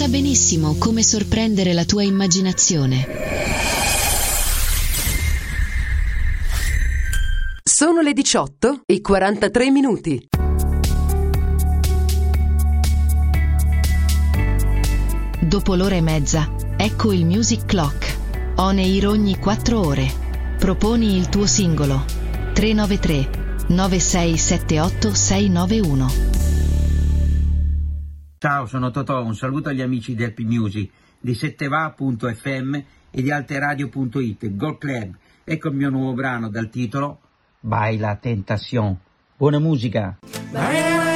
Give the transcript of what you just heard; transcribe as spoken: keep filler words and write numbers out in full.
sa benissimo come sorprendere la tua immaginazione. Sono le diciotto e quarantatré minuti. Dopo l'ora e mezza, ecco il Music Clock. On air ogni quattro ore. Proponi il tuo singolo. tre nove tre nove sei sette otto sei nove uno. Ciao, sono Totò, un saluto agli amici di Happy Music, di setteva punto effe emme e di alteradio punto it, Gold Club. Ecco il mio nuovo brano dal titolo Baila Tentación. Buona musica!